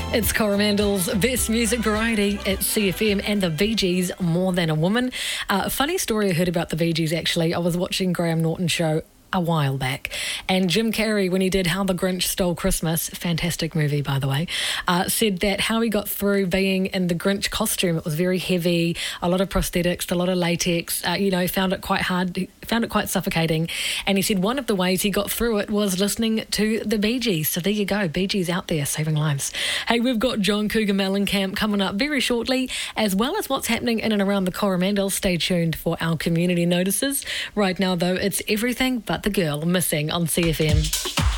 It's Coromandel's Best Music Variety at CFM and the Bee Gees, More Than a Woman. Funny story I heard about the Bee Gees, actually. I was watching Graham Norton's show a while back, and Jim Carrey, when he did How the Grinch Stole Christmas, fantastic movie by the way, said that how he got through being in the Grinch costume, it was very heavy, a lot of prosthetics, a lot of latex, found it quite hard, found it quite suffocating, and he said one of the ways he got through it was listening to the Bee Gees. So there you go, Bee Gees out there saving lives. Hey, we've got John Cougar Mellencamp coming up very shortly, as well as what's happening in and around the Coromandel. Stay tuned for our community notices. Right now though, it's Everything But the Girl Missing on CFM.